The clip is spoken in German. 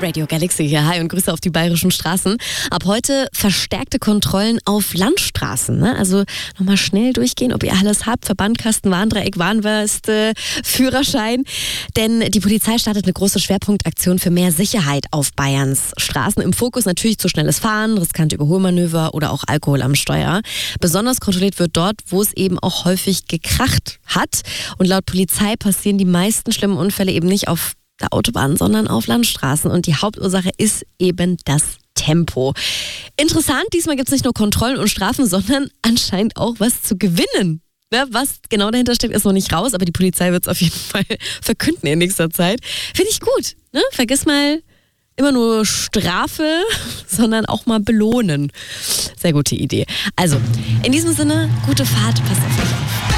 Radio Galaxy hier. Hi und Grüße auf die bayerischen Straßen. Ab heute verstärkte Kontrollen auf Landstraßen. Ne? Also nochmal schnell durchgehen, ob ihr alles habt. Verbandkasten, Warndreieck, Warnweste, Führerschein. Denn die Polizei startet eine große Schwerpunktaktion für mehr Sicherheit auf Bayerns Straßen. Im Fokus natürlich zu schnelles Fahren, riskante Überholmanöver oder auch Alkohol am Steuer. Besonders kontrolliert wird dort, wo es eben auch häufig gekracht hat. Und laut Polizei passieren die meisten schlimmen Unfälle eben nicht auf der Autobahn, sondern auf Landstraßen. Und die Hauptursache ist eben das Tempo. Interessant, diesmal gibt es nicht nur Kontrollen und Strafen, sondern anscheinend auch was zu gewinnen. Ne, was genau dahinter steckt, ist noch nicht raus, aber die Polizei wird es auf jeden Fall verkünden in nächster Zeit. Finde ich gut. Ne? Vergiss mal immer nur Strafe, sondern auch mal belohnen. Sehr gute Idee. Also, in diesem Sinne, gute Fahrt, passt auf euch auf.